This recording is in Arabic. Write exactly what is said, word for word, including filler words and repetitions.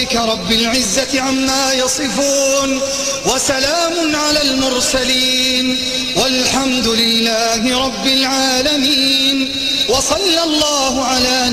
ربك رب العزة عما يصفون وسلام على المرسلين والحمد لله رب العالمين. وصلى الله على